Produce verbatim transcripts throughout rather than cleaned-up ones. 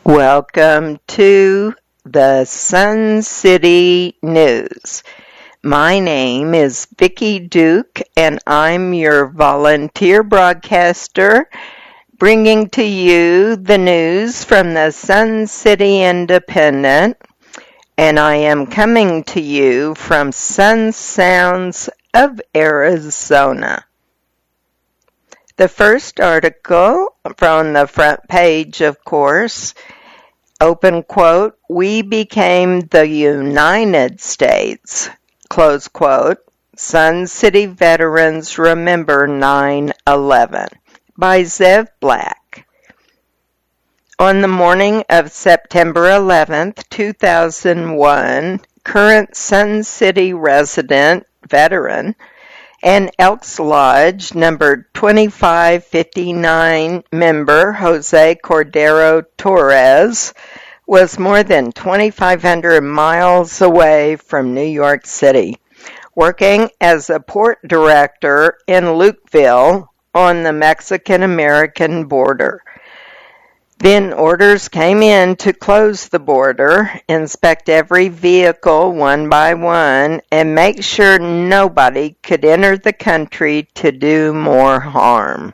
Welcome to the Sun City News. My name is Vicki Duke, and I'm your volunteer broadcaster, bringing to you the news from the Sun City Independent, and I am coming to you from Sun Sounds of Arizona. The first article from the front page, of course, open quote, "We became the United States," close quote, Sun City veterans remember nine eleven, by Zev Black. On the morning of September eleventh, two thousand one, current Sun City resident, veteran, and Elks Lodge number twenty-five fifty-nine member Jose Cordero Torres was more than twenty-five hundred miles away from New York City, working as a port director in Lukeville on the Mexican-American border. Then orders came in to close the border, inspect every vehicle one by one, and make sure nobody could enter the country to do more harm.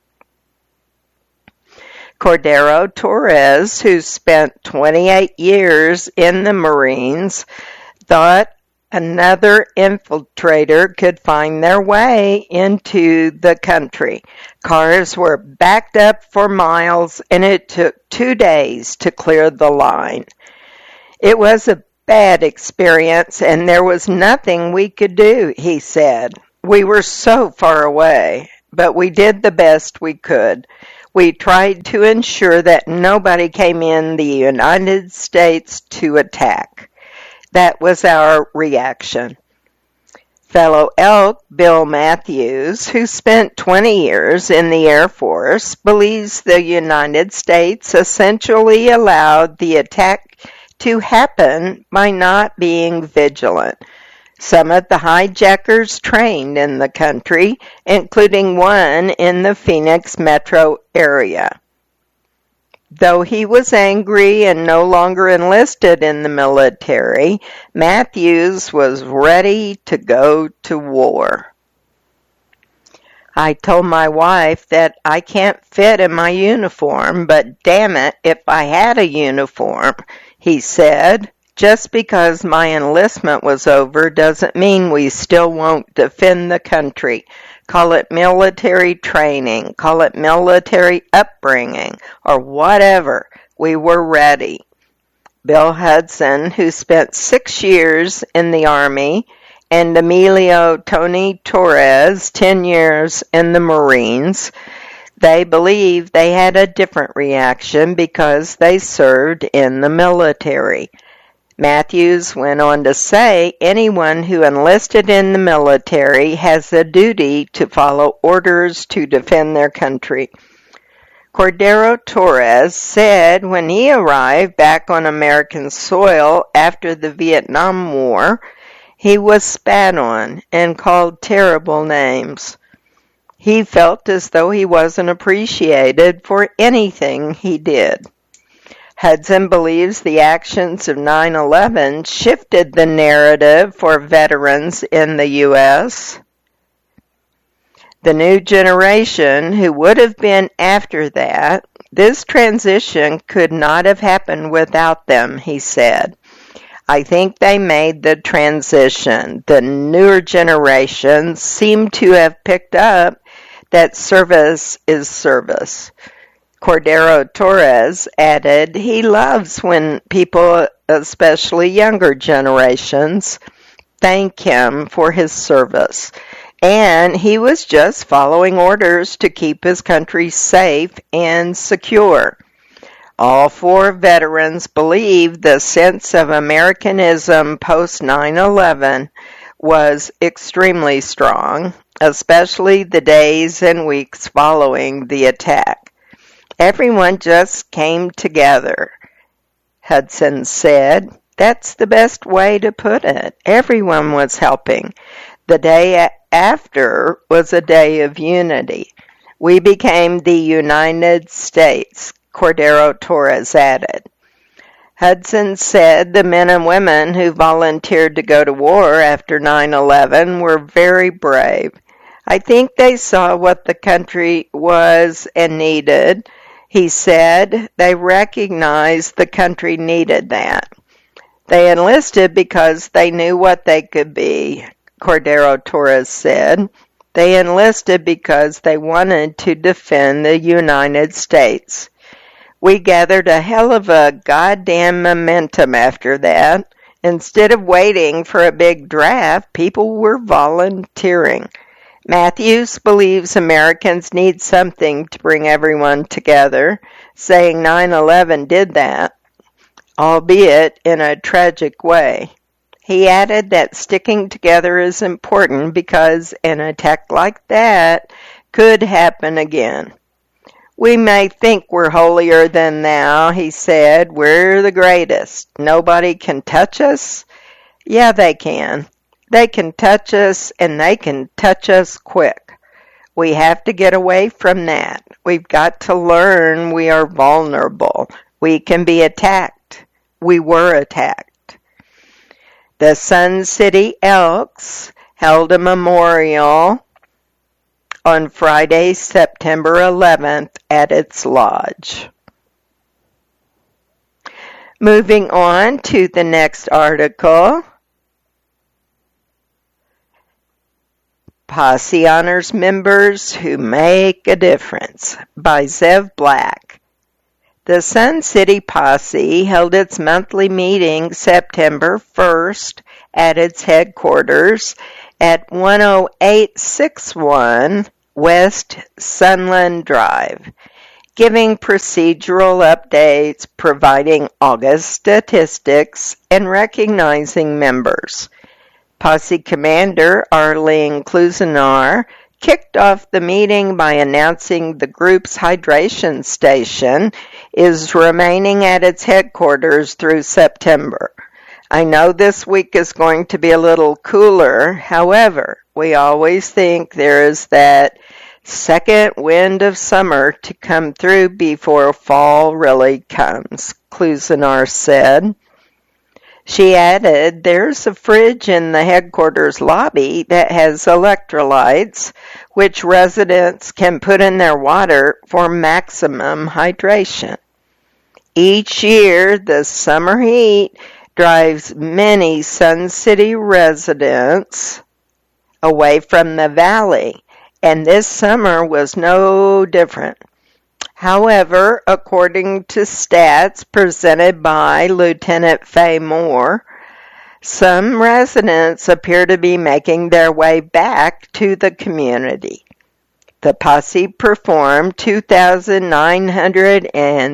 Cordero Torres, who spent twenty-eight years in the Marines, thought another infiltrator could find their way into the country. Cars were backed up for miles, and it took two days to clear the line. It was a bad experience, and there was nothing we could do, he said. We were so far away, but we did the best we could. We tried to ensure that nobody came in the United States to attack. That was our reaction. Fellow Elk Bill Matthews, who spent twenty years in the Air Force, believes the United States essentially allowed the attack to happen by not being vigilant. Some of the hijackers trained in the country, including one in the Phoenix metro area. Though he was angry and no longer enlisted in the military, Matthews was ready to go to war. I told my wife that I can't fit in my uniform, but damn it if I had a uniform, he said. Just because my enlistment was over doesn't mean we still won't defend the country. Call it military training, call it military upbringing, or whatever. We were ready. Bill Hudson, who spent six years in the Army, and Emilio Tony Torres, ten years in the Marines, they believe they had a different reaction because they served in the military. Matthews went on to say anyone who enlisted in the military has a duty to follow orders to defend their country. Cordero Torres said when he arrived back on American soil after the Vietnam War, he was spat on and called terrible names. He felt as though he wasn't appreciated for anything he did. Hudson believes the actions of nine eleven shifted the narrative for veterans in the U S. The new generation who would have been after that, this transition could not have happened without them, he said. I think they made the transition. The newer generations seem to have picked up that service is service. Cordero Torres added he loves when people, especially younger generations, thank him for his service. And he was just following orders to keep his country safe and secure. All four veterans believe the sense of Americanism post nine eleven was extremely strong, especially the days and weeks following the attack. Everyone just came together, Hudson said. That's the best way to put it. Everyone was helping. The day after was a day of unity. We became the United States, Cordero Torres added. Hudson said the men and women who volunteered to go to war after nine eleven were very brave. I think they saw what the country was and needed. He said they recognized the country needed that. They enlisted because they knew what they could be, Cordero Torres said. They enlisted because they wanted to defend the United States. We gathered a hell of a goddamn momentum after that. Instead of waiting for a big draft, people were volunteering. Matthews believes Americans need something to bring everyone together, saying nine eleven did that, albeit in a tragic way. He added that sticking together is important because an attack like that could happen again. We may think we're holier than thou, he said. We're the greatest. Nobody can touch us? Yeah, they can. They can touch us, and they can touch us quick. We have to get away from that. We've got to learn we are vulnerable. We can be attacked. We were attacked. The Sun City Elks held a memorial on Friday, September eleventh, at its lodge. Moving on to the next article. Posse honors members who make a difference, by Zev Black. The Sun City Posse held its monthly meeting September first at its headquarters at one oh eight sixty-one West Sunland Drive, giving procedural updates, providing August statistics, and recognizing members. Posse Commander Arlene Klusenar kicked off the meeting by announcing the group's hydration station is remaining at its headquarters through September. I know this week is going to be a little cooler. However, we always think there is that second wind of summer to come through before fall really comes, Klusenar said. She added, there's a fridge in the headquarters lobby that has electrolytes, which residents can put in their water for maximum hydration. Each year, the summer heat drives many Sun City residents away from the valley, and this summer was no different. However, according to stats presented by Lieutenant Faye Moore, some residents appear to be making their way back to the community. The posse performed two thousand nine hundred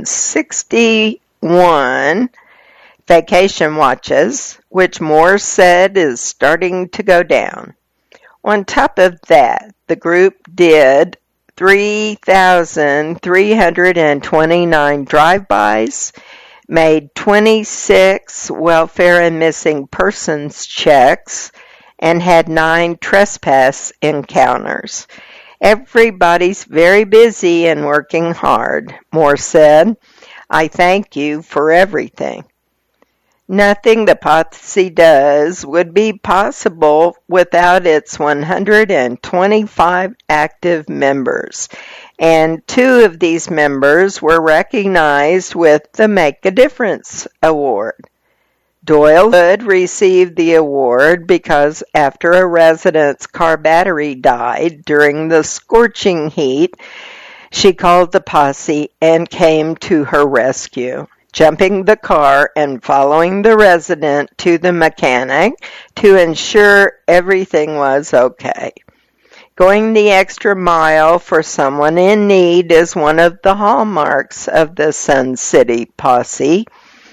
sixty-one vacation watches, which Moore said is starting to go down. On top of that, the group did three thousand three hundred twenty-nine drive-bys, made twenty-six welfare and missing persons checks, and had nine trespass encounters. Everybody's very busy and working hard, Moore said. I thank you for everything. Nothing the posse does would be possible without its one hundred twenty-five active members, and two of these members were recognized with the Make a Difference Award. Doyle Hood received the award because after a resident's car battery died during the scorching heat, she called the posse and came to her rescue, jumping the car and following the resident to the mechanic to ensure everything was okay. Going the extra mile for someone in need is one of the hallmarks of the Sun City Posse,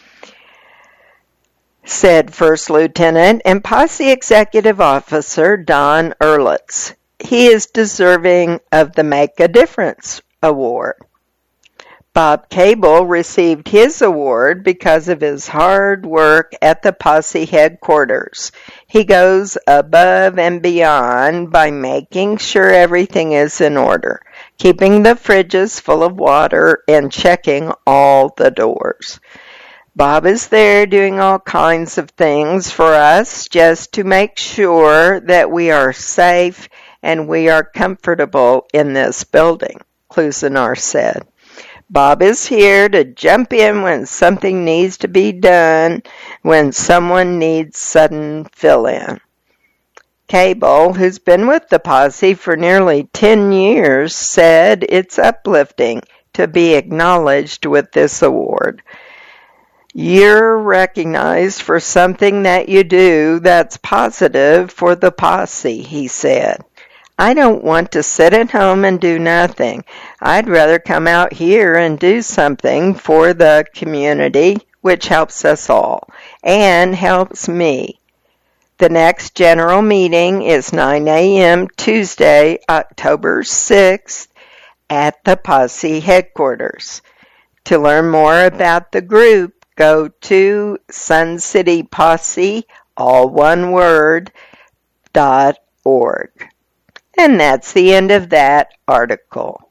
said First Lieutenant and Posse Executive Officer Don Ehrlitz. He is deserving of the Make a Difference Award. Bob Cable received his award because of his hard work at the posse headquarters. He goes above and beyond by making sure everything is in order. keeping the fridges full of water, and checking all the doors. Bob is there doing all kinds of things for us just to make sure that we are safe and we are comfortable in this building, Klusenar said. Bob is here to jump in when something needs to be done, when someone needs sudden fill-in. Cable, who's been with the posse for nearly ten years, said it's uplifting to be acknowledged with this award. You're recognized for something that you do that's positive for the posse, he said. I don't want to sit at home and do nothing. I'd rather come out here and do something for the community, which helps us all, and helps me. The next general meeting is nine a.m. Tuesday, October sixth, at the Posse headquarters. To learn more about the group, go to Sun City Posse, all one word, dot org. And that's the end of that article.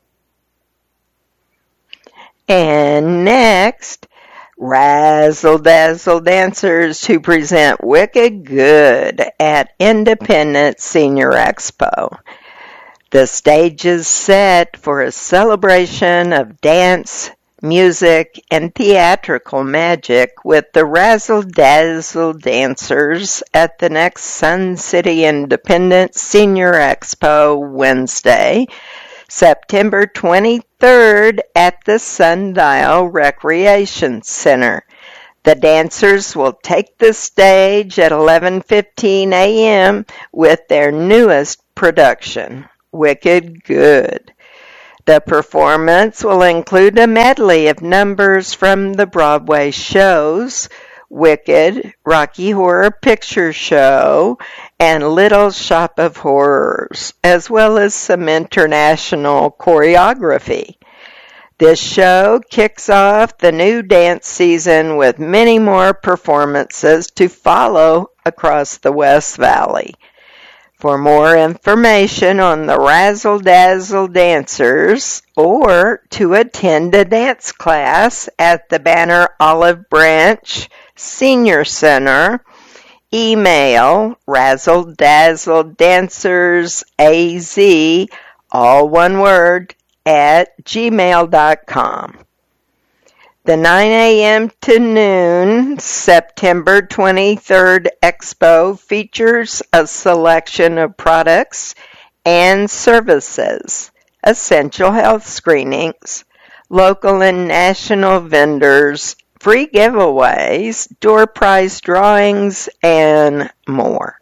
And next, Razzle Dazzle dancers who present Wicked Good at Independent Senior Expo. The stage is set for a celebration of dance, music, and theatrical magic with the Razzle Dazzle dancers at the next Sun City Independent Senior Expo Wednesday, September twenty-third at the Sundial Recreation Center. The dancers will take the stage at eleven fifteen a.m. with their newest production, Wicked Good. The performance will include a medley of numbers from the Broadway shows, Wicked, Rocky Horror Picture Show, and Little Shop of Horrors, as well as some international choreography. This show kicks off the new dance season with many more performances to follow across the West Valley. For more information on the Razzle Dazzle dancers or to attend a dance class at the Banner Olive Branch Senior Center, email Razzle Dazzle Dancers A Z, all one word, at gmail dot com. The nine a.m. to noon September twenty-third Expo features a selection of products and services, essential health screenings, local and national vendors, free giveaways, door prize drawings, and more.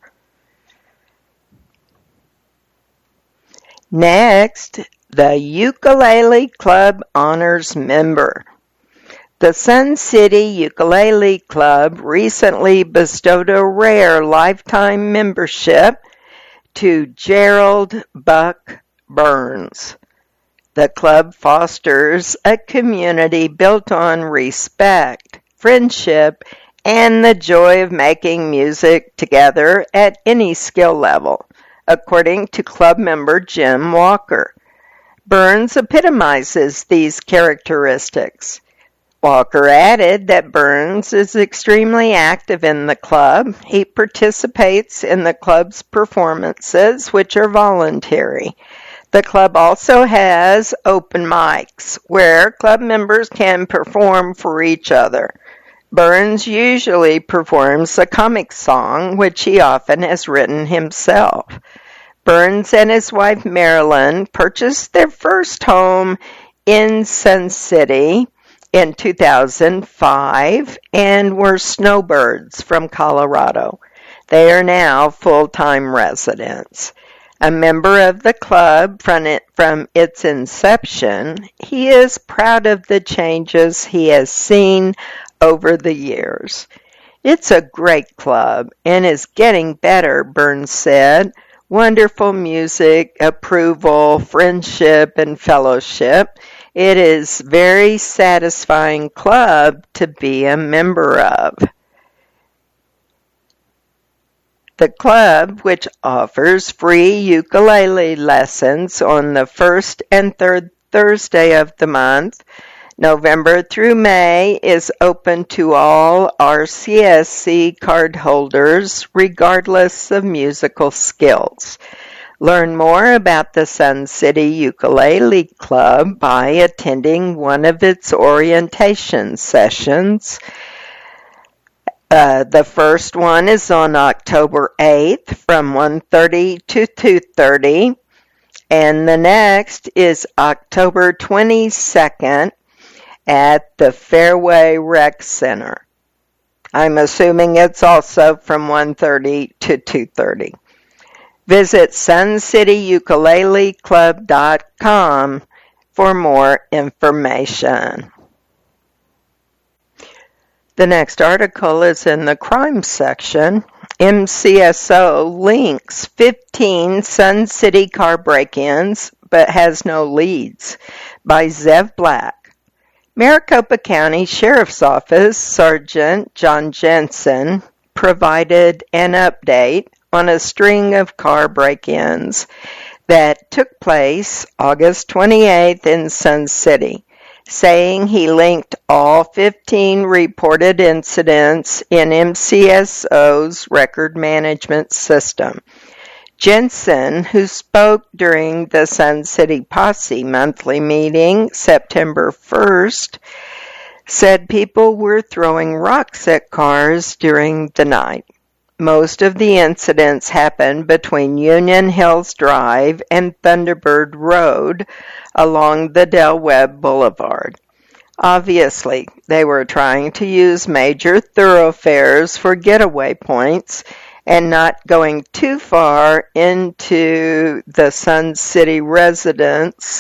Next, the Ukulele Club Honors Member. The Sun City Ukulele Club recently bestowed a rare lifetime membership to Gerald Buck Burns. The club fosters a community built on respect, friendship, and the joy of making music together at any skill level, according to club member Jim Walker. Burns epitomizes these characteristics. Walker added that Burns is extremely active in the club. He participates in the club's performances, which are voluntary. The club also has open mics, where club members can perform for each other. Burns usually performs a comic song, which he often has written himself. Burns and his wife Marilyn purchased their first home in Sun City in two thousand five and were snowbirds from Colorado. They are now full-time residents. A member of the club from, it, from its inception, he is proud of the changes he has seen over the years. It's a great club and is getting better, Burns said. Wonderful music, approval, friendship, and fellowship. It is a very satisfying club to be a member of. The club, which offers free ukulele lessons on the first and third Thursday of the month, November through May, is open to all R C S C cardholders, regardless of musical skills. Learn more about the Sun City Ukulele Club by attending one of its orientation sessions. Uh, the first one is on October eighth from one thirty to two thirty, and the next is October twenty-second at the Fairway Rec Center. I'm assuming it's also from one thirty to two thirty. Visit sun city ukulele club dot com for more information. The next article is in the crime section. M C S O links fifteen Sun City car break-ins but has no leads, by Zev Black. Maricopa County Sheriff's Office Sergeant John Jensen provided an update on a string of car break-ins that took place August twenty-eighth in Sun City, saying he linked all fifteen reported incidents in M C S O's record management system. Jensen, who spoke during the Sun City Posse monthly meeting September first, said people were throwing rocks at cars during the night. Most of the incidents happened between Union Hills Drive and Thunderbird Road along the Del Webb Boulevard. Obviously, they were trying to use major thoroughfares for getaway points and not going too far into the Sun City residents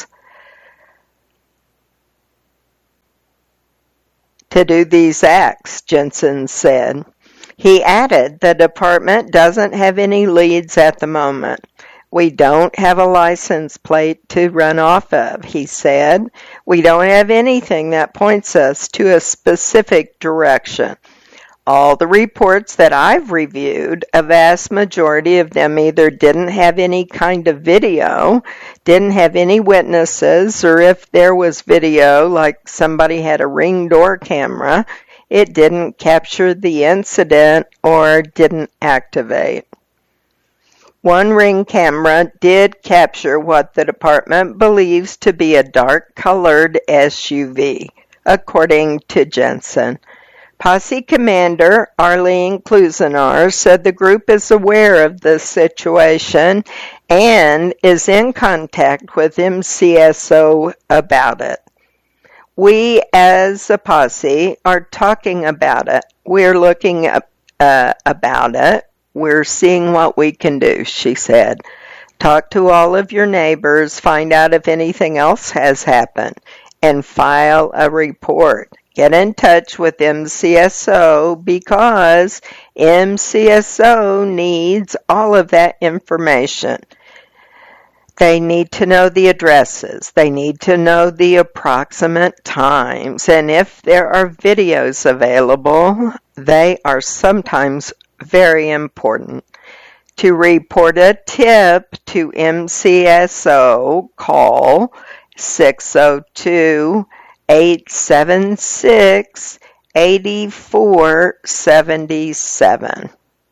to do these acts, Jensen said. He added the department doesn't have any leads at the moment. We don't have a license plate to run off of, he said. We don't have anything that points us to a specific direction. All the reports that I've reviewed, a vast majority of them either didn't have any kind of video, didn't have any witnesses, or if there was video, like somebody had a Ring door camera, it didn't capture the incident or didn't activate. One Ring camera did capture what the department believes to be a dark-colored S U V, according to Jensen. Posse Commander Arlene Klusenar said the group is aware of the situation and is in contact with M C S O about it. We, as a posse, are talking about it. We're looking up, uh, about it. We're seeing what we can do, she said. Talk to all of your neighbors, find out if anything else has happened, and file a report. Get in touch with M C S O because M C S O needs all of that information. They need to know the addresses. They need to know the approximate times. And if there are videos available, they are sometimes very important. To report a tip to M C S O, call six oh two, eight seven six, eight four seven seven.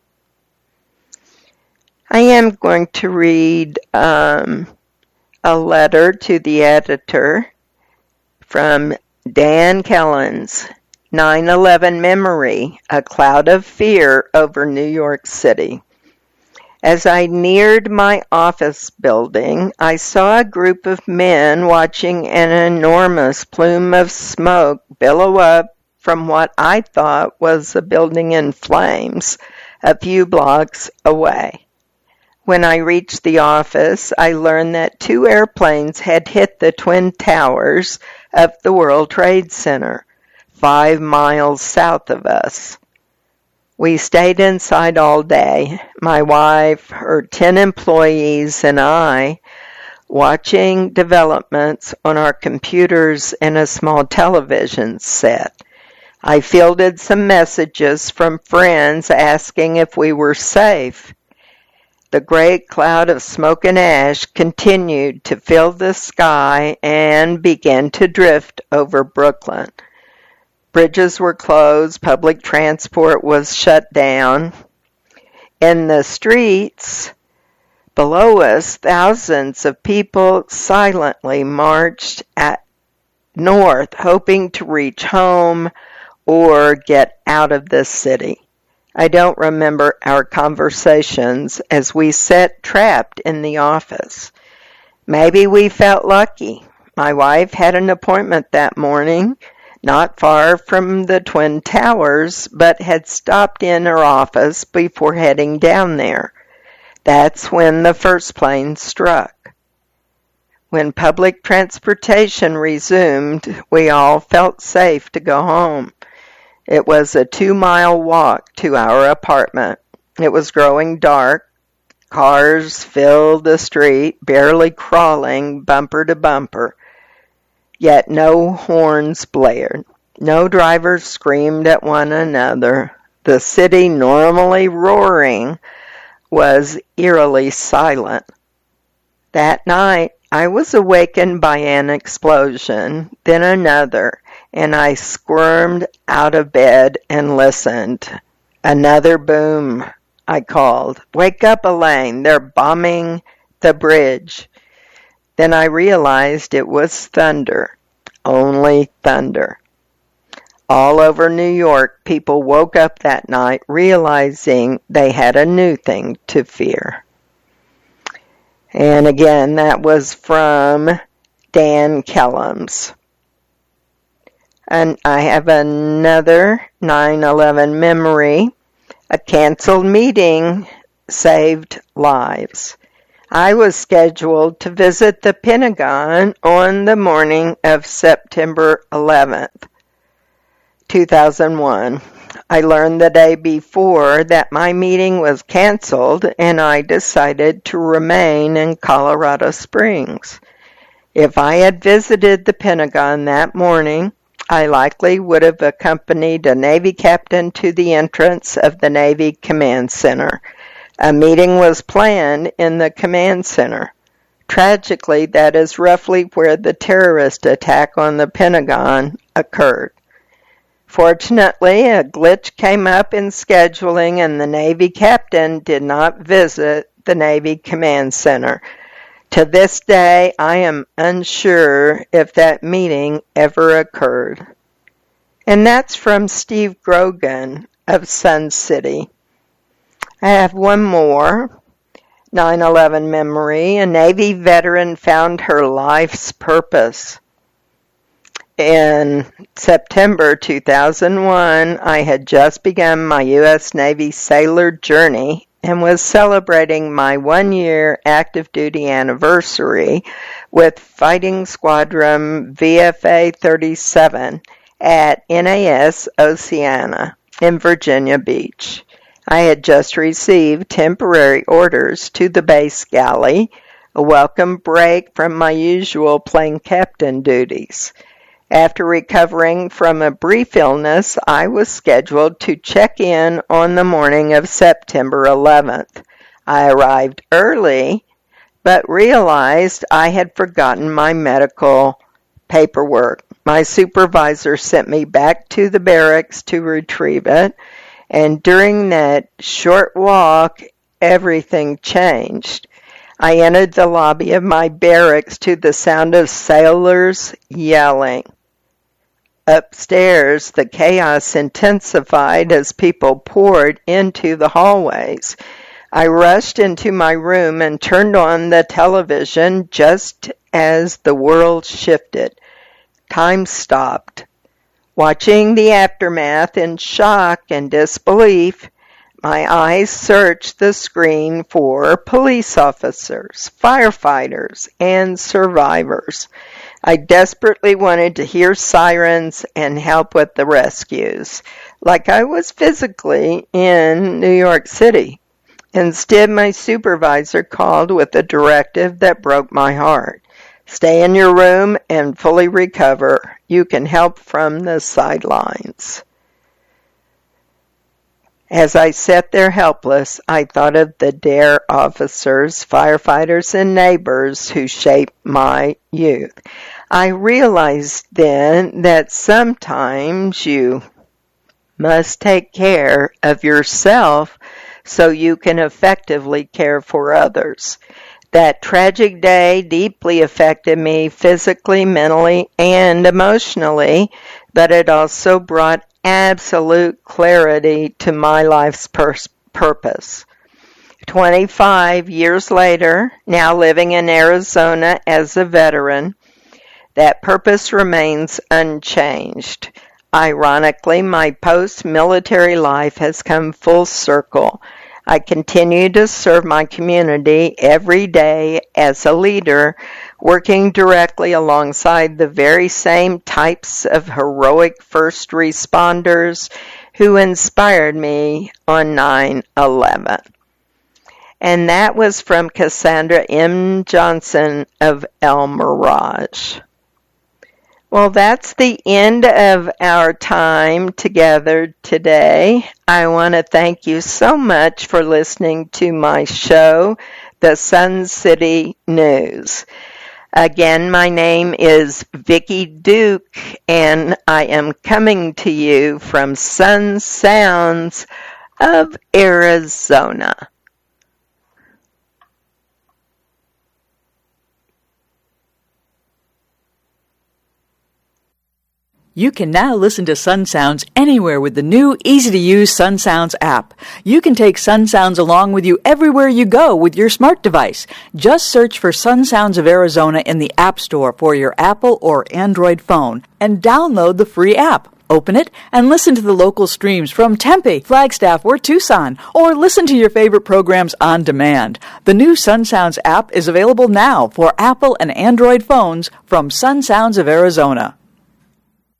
I am going to read um, a letter to the editor from Dan Kellens, nine eleven Memory, A Cloud of Fear Over New York City. As I neared my office building, I saw a group of men watching an enormous plume of smoke billow up from what I thought was a building in flames a few blocks away. When I reached the office, I learned that two airplanes had hit the twin towers of the World Trade Center, five miles south of us. We stayed inside all day, my wife, her ten employees, and I, watching developments on our computers and a small television set. I fielded some messages from friends asking if we were safe. The great cloud of smoke and ash continued to fill the sky and began to drift over Brooklyn. Bridges were closed, public transport was shut down. In the streets below us, thousands of people silently marched at north, hoping to reach home or get out of the city. I don't remember our conversations as we sat trapped in the office. Maybe we felt lucky. My wife had an appointment that morning, not far from the Twin Towers, but had stopped in her office before heading down there. That's when the first plane struck. When public transportation resumed, we all felt safe to go home. It was a two-mile walk to our apartment. It was growing dark. Cars filled the street, barely crawling bumper to bumper. Yet no horns blared. No drivers screamed at one another. The city, normally roaring, was eerily silent. That night, I was awakened by an explosion, then another, and I squirmed out of bed and listened. Another boom, I called. Wake up, Elaine, they're bombing the bridge. Then I realized it was thunder, only thunder. All over New York, people woke up that night realizing they had a new thing to fear. And again, that was from Dan Kellums. And I have another nine eleven memory. A canceled meeting saved lives. I was scheduled to visit the Pentagon on the morning of September eleventh, two thousand one. I learned the day before that my meeting was canceled, and I decided to remain in Colorado Springs. If I had visited the Pentagon that morning, I likely would have accompanied a Navy captain to the entrance of the Navy Command Center. A meeting was planned in the Command Center. Tragically, that is roughly where the terrorist attack on the Pentagon occurred. Fortunately, a glitch came up in scheduling, and the Navy captain did not visit the Navy Command Center. To this day, I am unsure if that meeting ever occurred. And that's from Steve Grogan of Sun City. I have one more nine eleven memory. A Navy veteran found her life's purpose. In September two thousand one, I had just begun my U S Navy sailor journey and was celebrating my one-year active duty anniversary with Fighting Squadron V F A thirty-seven at N A S Oceana in Virginia Beach. I had just received temporary orders to the base galley, a welcome break from my usual plane captain duties. After recovering from a brief illness, I was scheduled to check in on the morning of September eleventh. I arrived early, but realized I had forgotten my medical paperwork. My supervisor sent me back to the barracks to retrieve it, and during that short walk, everything changed. I entered the lobby of my barracks to the sound of sailors yelling. Upstairs, the chaos intensified as people poured into the hallways. I rushed into my room and turned on the television just as the world shifted. Time stopped. Watching the aftermath in shock and disbelief, my eyes searched the screen for police officers, firefighters, and survivors. I desperately wanted to hear sirens and help with the rescues, like I was physically in New York City. Instead, my supervisor called with a directive that broke my heart. Stay in your room and fully recover. You can help from the sidelines. As I sat there helpless, I thought of the DARE officers, firefighters, and neighbors who shaped my youth. I realized then that sometimes you must take care of yourself so you can effectively care for others. That tragic day deeply affected me physically, mentally, and emotionally, but it also brought absolute clarity to my life's pers- purpose. twenty-five years later, now living in Arizona as a veteran, that purpose remains unchanged. Ironically, my post-military life has come full circle. I continue to serve my community every day as a leader, working directly alongside the very same types of heroic first responders who inspired me on nine eleven. And that was from Cassandra M. Johnson of El Mirage. Well, that's the end of our time together today. I want to thank you so much for listening to my show, The Sun City News. Again, my name is Vicki Duke, and I am coming to you from Sun Sounds of Arizona. You can now listen to Sun Sounds anywhere with the new, easy-to-use Sun Sounds app. You can take Sun Sounds along with you everywhere you go with your smart device. Just search for Sun Sounds of Arizona in the App Store for your Apple or Android phone and download the free app. Open it and listen to the local streams from Tempe, Flagstaff, or Tucson, or listen to your favorite programs on demand. The new Sun Sounds app is available now for Apple and Android phones from Sun Sounds of Arizona.